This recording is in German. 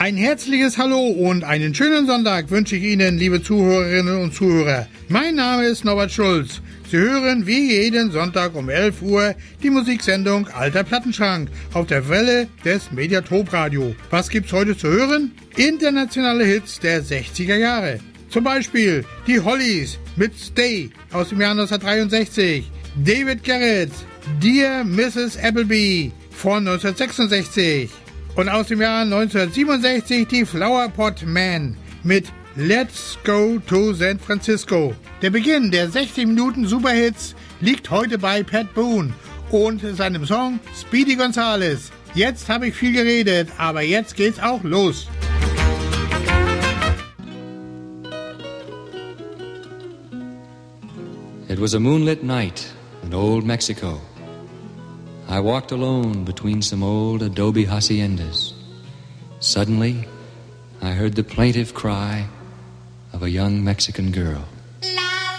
Ein herzliches Hallo und einen schönen Sonntag wünsche ich Ihnen, liebe Zuhörerinnen und Zuhörer. Mein Name ist Norbert Schulz. Sie hören wie jeden Sonntag um 11 Uhr die Musiksendung Alter Plattenschrank auf der Welle des Mediatrop Radio. Was gibt's heute zu hören? Internationale Hits der 60er Jahre. Zum Beispiel die Hollies mit Stay aus dem Jahr 1963, David Garrett, Dear Mrs. Appleby von 1966 und aus dem Jahr 1967 die Flower Pot Man mit Let's Go to San Francisco. Der Beginn der 60 Minuten Superhits liegt heute bei Pat Boone und seinem Song Speedy Gonzales. Jetzt habe ich viel geredet, aber jetzt geht's auch los. It was a moonlit night in old Mexico. I walked alone between some old adobe haciendas. Suddenly, I heard the plaintive cry of a young Mexican girl.